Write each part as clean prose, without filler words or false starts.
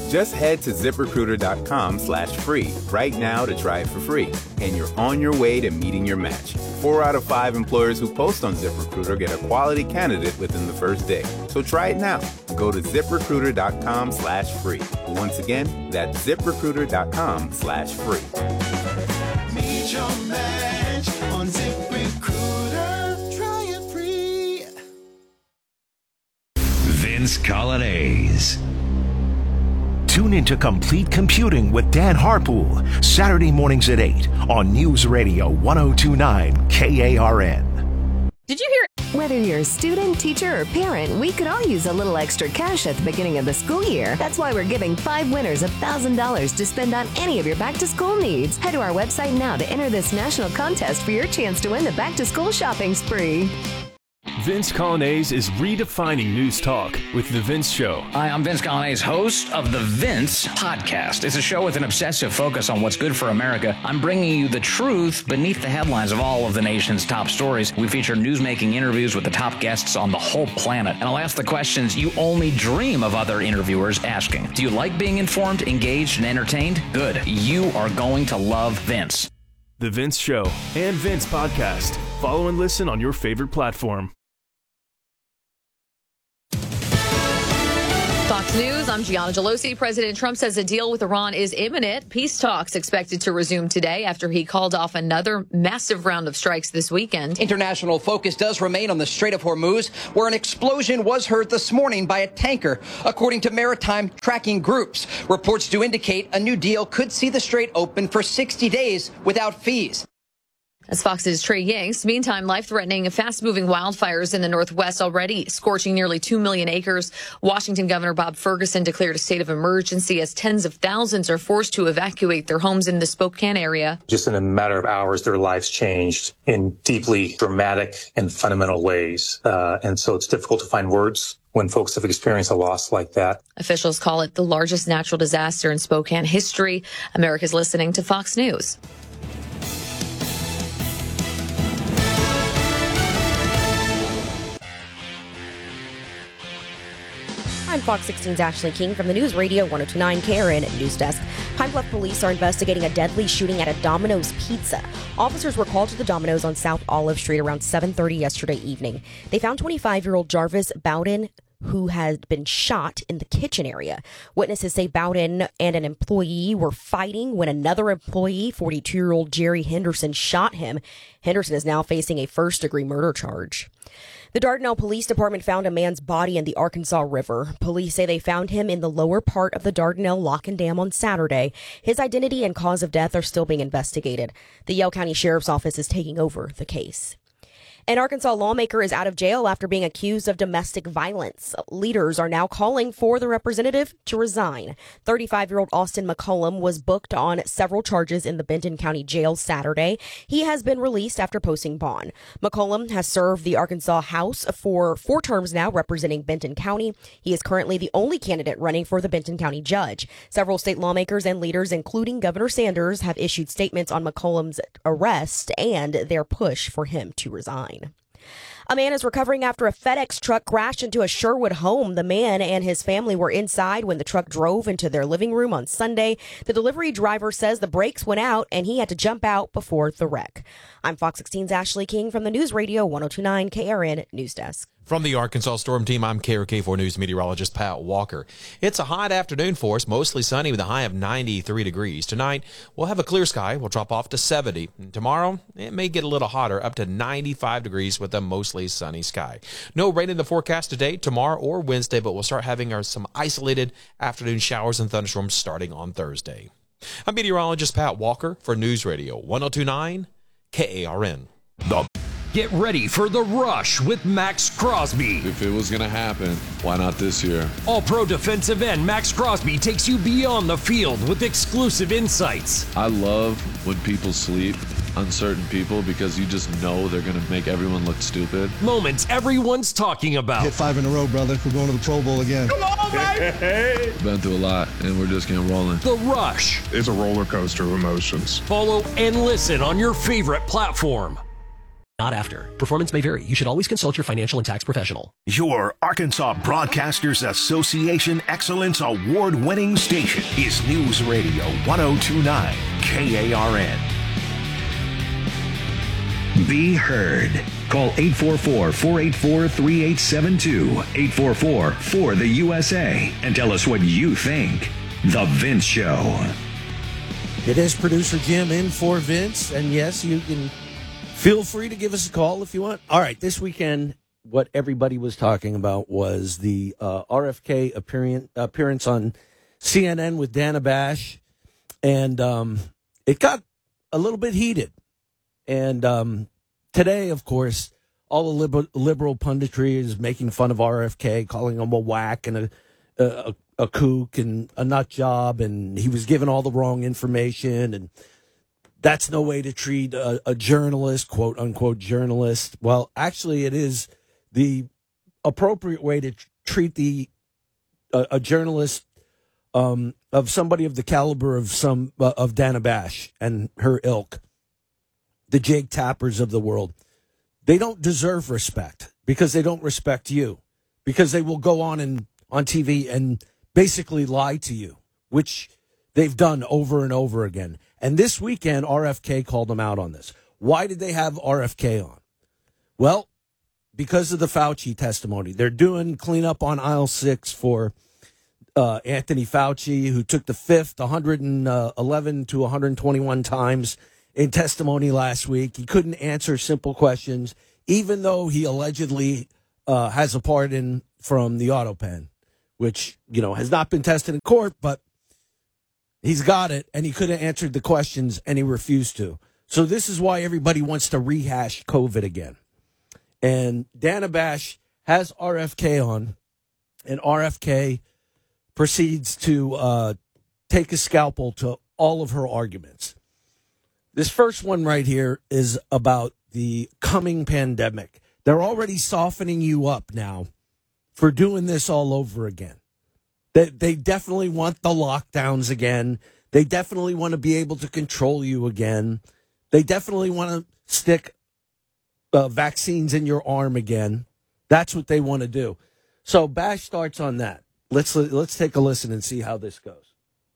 Just head to ZipRecruiter.com/free right now to try it for free. And you're on your way to meeting your match. 4 out of 5 employers who post on ZipRecruiter get a quality candidate within the first day. So try it now. Go to ZipRecruiter.com/free. Once again, that's ZipRecruiter.com/free. Meet your match on ZipRecruiter. Try it free. Vince Colonnese. Tune into Complete Computing with Dan Harpool, Saturday mornings at 8 on News Radio 1029 KARN. Did you hear? Whether you're a student, teacher, or parent, we could all use a little extra cash at the beginning of the school year. That's why we're giving 5 winners $1,000 to spend on any of your back-to-school needs. Head to our website now to enter this national contest for your chance to win the back-to-school shopping spree. Vince Colonnese is redefining news talk with The Vince Show. Hi, I'm Vince Colonnese, host of The Vince Podcast. It's a show with an obsessive focus on what's good for America. I'm bringing you the truth beneath the headlines of all of the nation's top stories. We feature newsmaking interviews with the top guests on the whole planet. And I'll ask the questions you only dream of other interviewers asking. Do you like being informed, engaged, and entertained? Good. You are going to love Vince. The Vince Show and Vince Podcast. Follow and listen on your favorite platform. Fox News, I'm Gianna Gelosi. President Trump says a deal with Iran is imminent. Peace talks expected to resume today after he called off another massive round of strikes this weekend. International focus does remain on the Strait of Hormuz, where an explosion was heard this morning by a tanker, according to maritime tracking groups. Reports do indicate a new deal could see the strait open for 60 days without fees. As Fox's Trey Yanks. Meantime, life-threatening and fast-moving wildfires in the Northwest already scorching nearly 2 million acres. Washington Governor Bob Ferguson declared a state of emergency as tens of thousands are forced to evacuate their homes in the Spokane area. Just in a matter of hours, their lives changed in deeply dramatic and fundamental ways. And so it's difficult to find words when folks have experienced a loss like that. Officials call it the largest natural disaster in Spokane history. America's listening to Fox News. I'm Fox 16's Ashley King from the News Radio 1029 KRN News Desk. Pine Bluff police are investigating a deadly shooting at a Domino's Pizza. Officers were called to the Domino's on South Olive Street around 7:30 yesterday evening. They found 25-year-old Jarvis Bowden, who had been shot in the kitchen area. Witnesses say Bowden and an employee were fighting when another employee, 42-year-old Jerry Henderson, shot him. Henderson is now facing a first-degree murder charge. The Dardanelle Police Department found a man's body in the Arkansas River. Police say they found him in the lower part of the Dardanelle Lock and Dam on Saturday. His identity and cause of death are still being investigated. The Yale County Sheriff's Office is taking over the case. An Arkansas lawmaker is out of jail after being accused of domestic violence. Leaders are now calling for the representative to resign. 35-year-old Austin McCollum was booked on several charges in the Benton County Jail Saturday. He has been released after posting bond. McCollum has served the Arkansas House for 4 terms now, representing Benton County. He is currently the only candidate running for the Benton County judge. Several state lawmakers and leaders, including Governor Sanders, have issued statements on McCollum's arrest and their push for him to resign. A man is recovering after a FedEx truck crashed into a Sherwood home. The man and his family were inside when the truck drove into their living room on Sunday. The delivery driver says the brakes went out and he had to jump out before the wreck. I'm Fox 16's Ashley King from the News Radio 1029 KRN News Desk. From the Arkansas Storm Team, I'm KRK4 News meteorologist Pat Walker. It's a hot afternoon for us, mostly sunny with a high of 93 degrees. Tonight, we'll have a clear sky. We'll drop off to 70. And tomorrow, it may get a little hotter, up to 95 degrees with a mostly sunny sky. No rain in the forecast today, tomorrow, or Wednesday, but we'll start having some isolated afternoon showers and thunderstorms starting on Thursday. I'm meteorologist Pat Walker for News Radio 1029 KARN. Get ready for The Rush with Max Crosby. If it was going to happen, why not this year? All-pro defensive end Max Crosby takes you beyond the field with exclusive insights. I love when people sleep, uncertain people, because you just know they're going to make everyone look stupid. Moments everyone's talking about. Hit 5 in a row, brother. We're going to the Pro Bowl again. Come on, baby! Been through a lot, and we're just getting rolling. The Rush. It's a roller coaster of emotions. Follow and listen on your favorite platform. not after. Performance may vary. You should always consult your financial and tax professional. Your Arkansas Broadcasters Association Excellence Award-winning station is News Radio 1029 KARN. Be heard. Call 844-484-3872, 844-4-the-USA, and tell us what you think. The Vince Show. It is Producer Jim in for Vince, and yes, you can feel free to give us a call if you want. All right, this weekend, what everybody was talking about was the RFK appearance on CNN with Dana Bash, and it got a little bit heated. And today, of course, all the liberal punditry is making fun of RFK, calling him a whack and a kook and a nut job, and he was given all the wrong information, and that's no way to treat a journalist, quote unquote journalist. Well, actually, it is the appropriate way to treat a journalist of somebody of the caliber of Dana Bash and her ilk, the Jake Tappers of the world. They don't deserve respect because they don't respect you, because they will go on TV and basically lie to you, which they've done over and over again. And this weekend, RFK called them out on this. Why did they have RFK on? Well, because of the Fauci testimony. They're doing cleanup on aisle 6 for Anthony Fauci, who took the fifth 111 to 121 times in testimony last week. He couldn't answer simple questions, even though he allegedly has a pardon from the auto pen, which, has not been tested in court, but he's got it, and he could have answered the questions, and he refused to. So this is why everybody wants to rehash COVID again. And Dana Bash has RFK on, and RFK proceeds to take a scalpel to all of her arguments. This first one right here is about the coming pandemic. They're already softening you up now for doing this all over again. They definitely want the lockdowns again. They definitely want to be able to control you again. They definitely want to stick vaccines in your arm again. That's what they want to do. So Bash starts on that. Let's take a listen and see how this goes.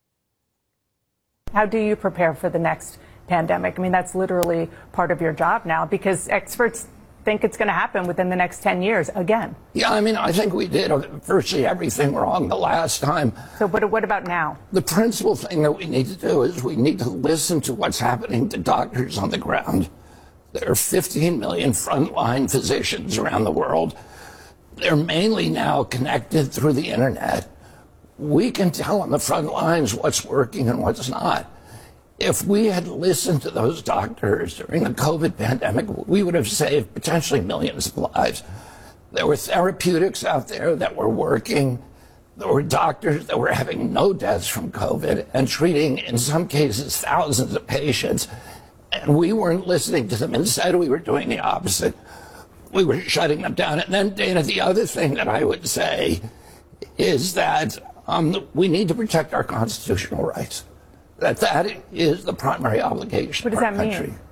How do you prepare for the next pandemic? I mean, that's literally part of your job now, because experts think it's going to happen within the next 10 years again. Yeah, I mean, I think we did virtually everything wrong the last time. So what about now? The principal thing that we need to do is we need to listen to what's happening to doctors on the ground. There are 15 million frontline physicians around the world. They're mainly now connected through the internet. We can tell on the front lines what's working and what's not. If we had listened to those doctors during the COVID pandemic, we would have saved potentially millions of lives. There were therapeutics out there that were working. There were doctors that were having no deaths from COVID and treating, in some cases, thousands of patients. And we weren't listening to them. Instead, we were doing the opposite. We were shutting them down. And then, Dana, the other thing that I would say is that we need to protect our constitutional rights. That is the primary obligation of our country. Mean?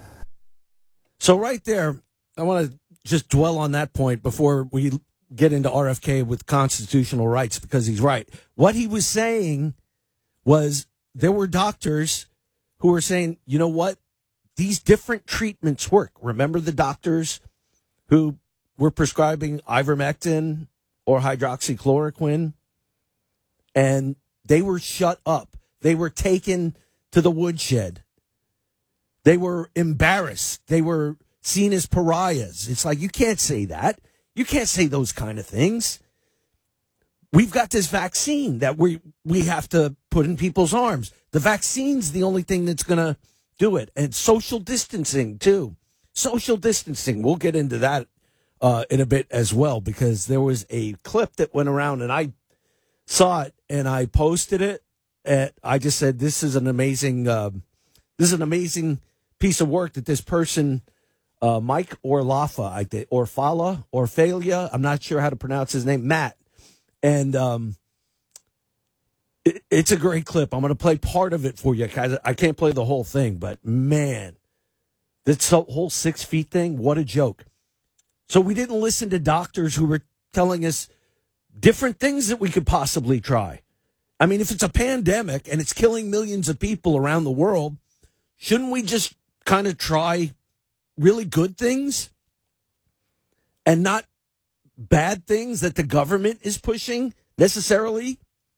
So right there, I want to just dwell on that point before we get into RFK with constitutional rights, because he's right. What he was saying was there were doctors who were saying, you know what, these different treatments work. Remember the doctors who were prescribing ivermectin or hydroxychloroquine, and they were shut up. They were taken to the woodshed. They were embarrassed. They were seen as pariahs. It's like, you can't say that. You can't say those kind of things. We've got this vaccine that we have to put in people's arms. The vaccine's the only thing that's going to do it. And social distancing, too. Social distancing. We'll get into that in a bit as well, because there was a clip that went around, and I saw it, and I posted it. And I just said, this is an amazing piece of work that this person, Mike Orlafa, I think, Orfalia, I'm not sure how to pronounce his name, Matt. And it's a great clip. I'm going to play part of it for you, guys. I can't play the whole thing, but man, This whole 6 feet thing, what a joke. So we didn't listen to doctors who were telling us different things that we could possibly try. I mean, if it's a pandemic and it's killing millions of people around the world, shouldn't we just kind of try really good things and not bad things that the government is pushing necessarily?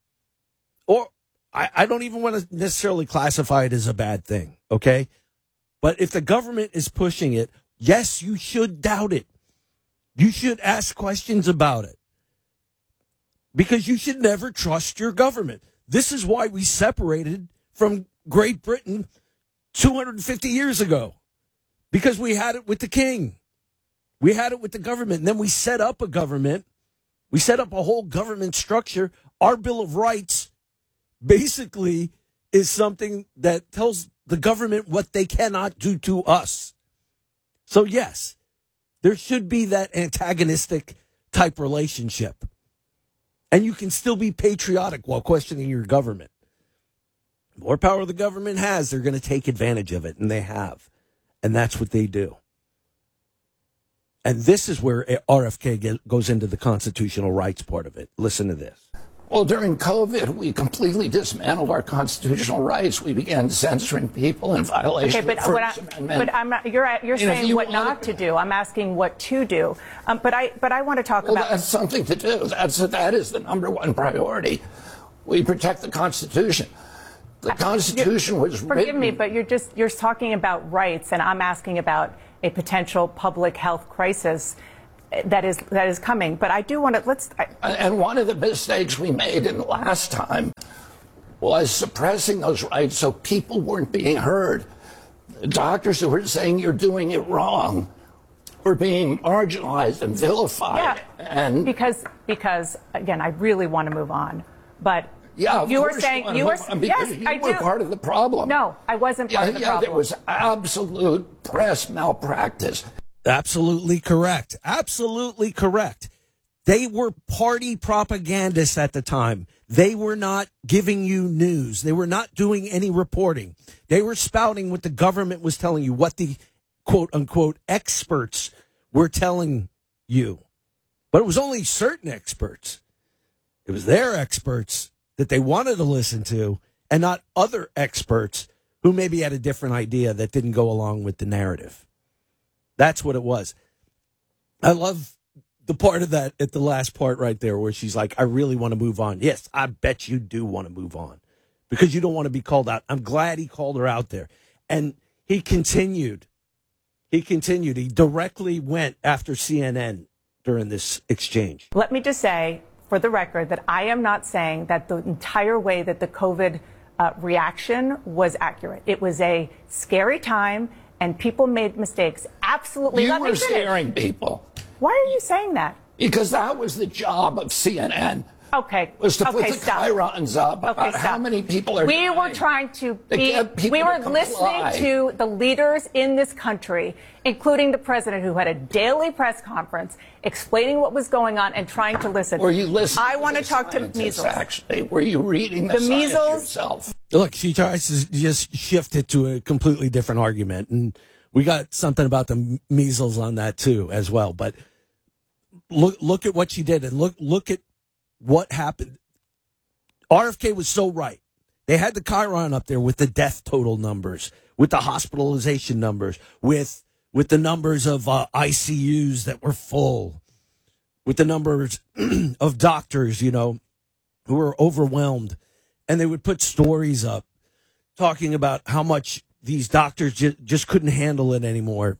Or I don't even want to necessarily classify it as a bad thing, okay? But if the government is pushing it, yes, you should doubt it. You should ask questions about it. Because you should never trust your government. This is why we separated from Great Britain 250 years ago. Because we had it with the king. We had it with the government. And then we set up a government. We set up a whole government structure. Our Bill of Rights basically is something that tells the government what they cannot do to us. So, yes, there should be that antagonistic type relationship. And you can still be patriotic while questioning your government. The more power the government has, they're going to take advantage of it, and they have. And that's what they do. And this is where RFK goes into the constitutional rights part of it. Listen to this. Well, during COVID, we completely dismantled our constitutional rights. We began censoring people in violation of the First Amendment. But I'm not, you're saying what not to do. I'm asking what to do. But I want to talk about. That's something to do. That is the number one priority. We protect the Constitution. The Constitution was written. Forgive me, but you're talking about rights, and I'm asking about a potential public health crisis that is coming. But I do want to And one of the mistakes we made in the last time was suppressing those rights so people weren't being heard. The doctors who were saying you're doing it wrong were being marginalized and vilified. Yeah, and because again, I really want to move on, but. Yeah, you were saying you were. Yes, I do. You were part of the problem. No, I wasn't part of the problem. There was absolute press malpractice. Absolutely correct. Absolutely correct. They were party propagandists at the time. They were not giving you news. They were not doing any reporting. They were spouting what the government was telling you, what the quote unquote experts were telling you. But it was only certain experts. It was their experts that they wanted to listen to, and not other experts who maybe had a different idea that didn't go along with the narrative. That's what it was. I love the part of that at the last part right there where she's like, I really want to move on. Yes, I bet you do want to move on because you don't want to be called out. I'm glad he called her out there. And he continued. He directly went after CNN during this exchange. Let me just say, for the record, that I am not saying that the entire way that the COVID reaction was accurate. It was a scary time, and people made mistakes. Absolutely. You were scaring people. Why are you saying that? Because that was the job of CNN. Okay. Was to put the stop. chyrons up about how many people are We dying. were trying to get people we were to listening comply. to the leaders in this country, including the president, who had a daily press conference explaining what was going on and trying to listen. Were you listening? I want to talk to measles. Actually, were you reading the measles yourself? Look, she tries to just shift it to a completely different argument, and we got something about the measles on that too as well. But look at what she did, and look at what happened. RFK was so right. They had the chyron up there with the death total numbers, with the hospitalization numbers, with the numbers of ICUs that were full, with the numbers of doctors, who were overwhelmed. And they would put stories up talking about how much these doctors just couldn't handle it anymore.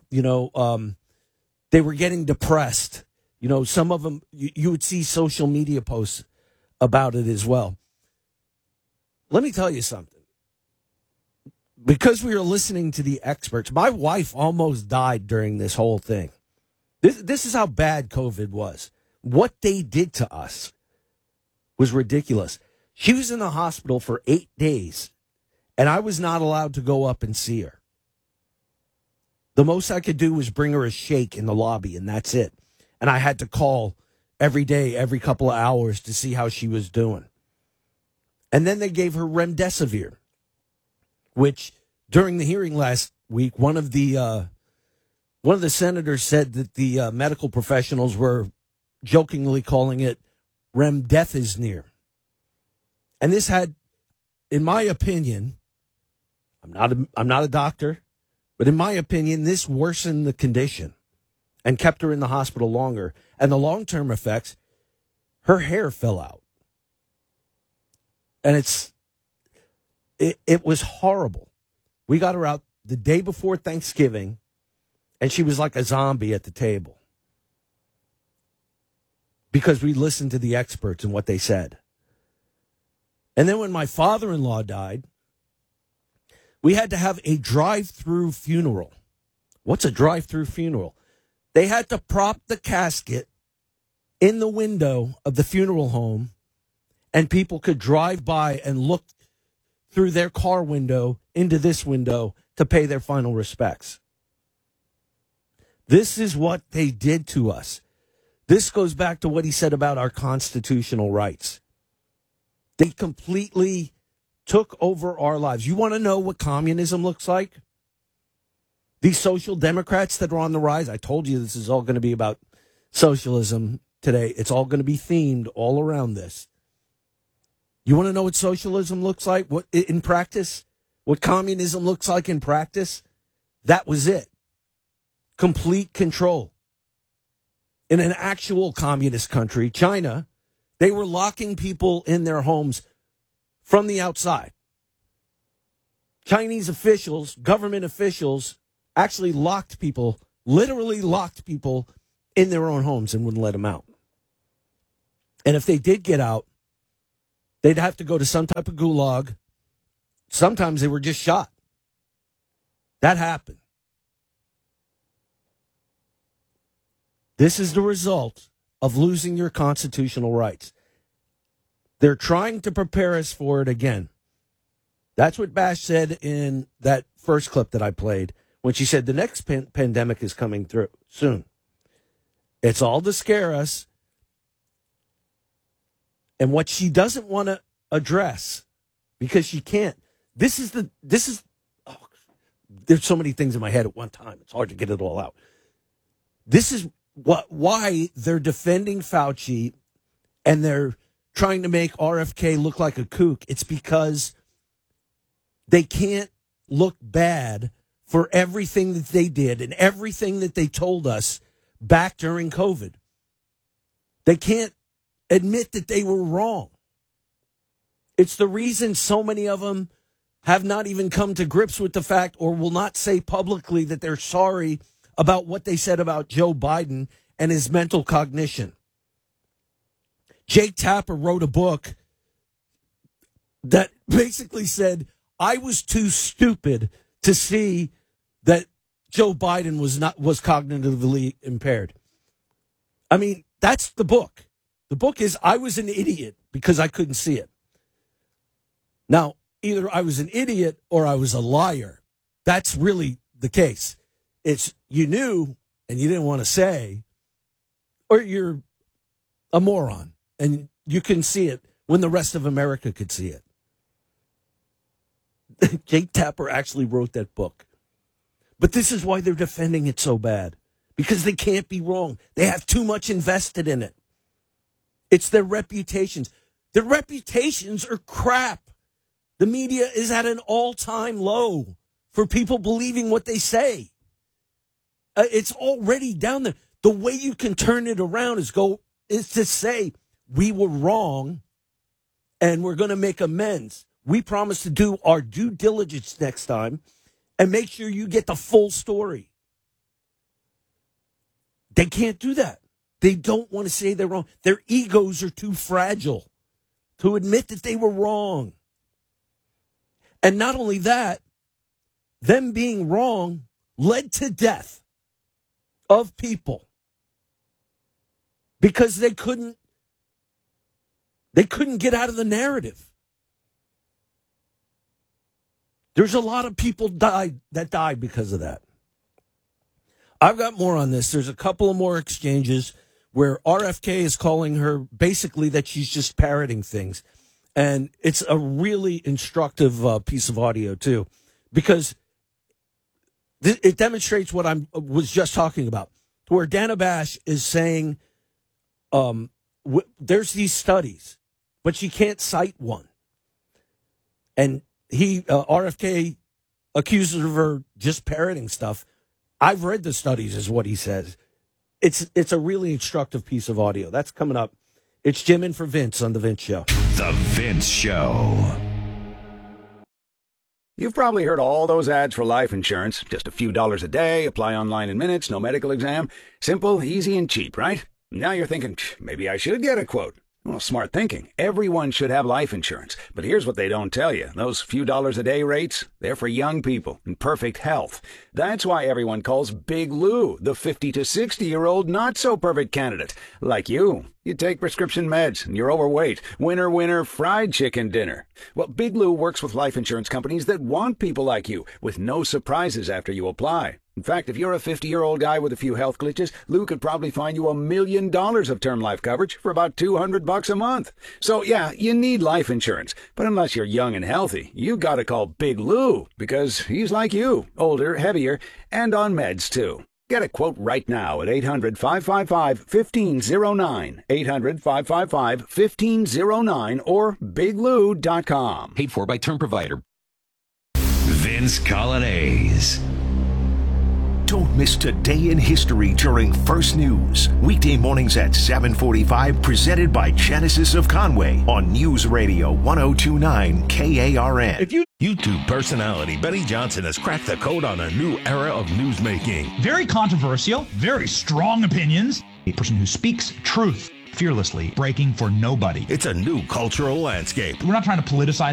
They were getting depressed. Some of them, you would see social media posts about it as well. Let me tell you something. Because we were listening to the experts, my wife almost died during this whole thing. This is how bad COVID was. What they did to us was ridiculous. She was in the hospital for 8 days, and I was not allowed to go up and see her. The most I could do was bring her a shake in the lobby, and that's it. And I had to call every day, every couple of hours to see how she was doing. And then they gave her remdesivir, which during the hearing last week, one of the One of the senators said that the medical professionals were jokingly calling it "Rem death is near," and this had, in my opinion, I'm not a doctor, but in my opinion, this worsened the condition and kept her in the hospital longer. And the long-term effects, her hair fell out, and it was horrible. We got her out the day before Thanksgiving, and she was like a zombie at the table because we listened to the experts and what they said. And then when my father-in-law died, we had to have a drive-through funeral. What's a drive-through funeral? They had to prop the casket in the window of the funeral home, and people could drive by and look through their car window into this window to pay their final respects. This is what they did to us. This goes back to what he said about our constitutional rights. They completely took over our lives. You want to know what communism looks like? These social democrats that are on the rise, I told you this is all going to be about socialism today. It's all going to be themed all around this. You want to know what socialism looks like? What in practice? What communism looks like in practice? That was it. Complete control. In an actual communist country, China, they were locking people in their homes from the outside. Chinese officials, government officials, actually locked people, literally locked people in their own homes and wouldn't let them out. And if they did get out, they'd have to go to some type of gulag. Sometimes they were just shot. That happened. This is the result of losing your constitutional rights. They're trying to prepare us for it again. That's what Bash said in that first clip that I played when she said the next pandemic is coming through soon. It's all to scare us. And what she doesn't want to address, because she can't, there's so many things in my head at one time. It's hard to get it all out. This is why they're defending Fauci and they're trying to make RFK look like a kook. It's because they can't look bad for everything that they did and everything that they told us back during COVID. They can't admit that they were wrong. It's the reason so many of them have not even come to grips with the fact or will not say publicly that they're sorry about what they said about Joe Biden and his mental cognition. Jake Tapper wrote a book that basically said, I was too stupid to see that Joe Biden was cognitively impaired. I mean, that's the book. The book is I was an idiot because I couldn't see it. Now, either I was an idiot or I was a liar. That's really the case. It's you knew and you didn't want to say, or you're a moron and you couldn't see it when the rest of America could see it. Jake Tapper actually wrote that book. But this is why they're defending it so bad. Because they can't be wrong. They have too much invested in it. It's their reputations. Their reputations are crap. The media is at an all-time low for people believing what they say. It's already down there. The way you can turn it around is to say, we were wrong and we're going to make amends. We promise to do our due diligence next time and make sure you get the full story. They can't do that. They don't want to say they're wrong. Their egos are too fragile to admit that they were wrong. And not only that, them being wrong led to death of people because they couldn't get out of the narrative. There's a lot of people that died because of that. I've got more on this. There's a couple of more exchanges where RFK is calling her basically that she's just parroting things. And it's a really instructive piece of audio, too, because It demonstrates what I was just talking about, where Dana Bash is saying there's these studies, but she can't cite one. And RFK accuses her just parroting stuff. I've read the studies, is what he says. It's a really instructive piece of audio. That's coming up. It's Jim in for Vince on The Vince Show. The Vince Show. You've probably heard all those ads for life insurance. Just a few dollars a day, apply online in minutes, no medical exam. Simple, easy, and cheap, right? Now you're thinking, maybe I should get a quote. Well, smart thinking. Everyone should have life insurance. But here's what they don't tell you. Those few dollars a day rates, they're for young people in perfect health. That's why everyone calls Big Lou the 50 to 60-year-old not-so-perfect candidate. Like you. You take prescription meds and you're overweight. Winner, winner, fried chicken dinner. Well, Big Lou works with life insurance companies that want people like you, with no surprises after you apply. In fact, if you're a 50-year-old guy with a few health glitches, Lou could probably find you $1 million of term life coverage for about $200 a month. So yeah, you need life insurance. But unless you're young and healthy, you gotta call Big Lou, because he's like you, older, heavier, and on meds too. Get a quote right now at 800-555-1509, 800-555-1509, or biglou.com. Paid for by term provider. Vince Colonnese. Don't miss Today in History during First News. Weekday mornings at 7:45, presented by Genesis of Conway on News Radio 1029 KARN. If YouTube personality Benny Johnson has cracked the code on a new era of newsmaking. Very controversial, very strong opinions. A person who speaks truth fearlessly, breaking for nobody. It's a new cultural landscape. We're not trying to politicize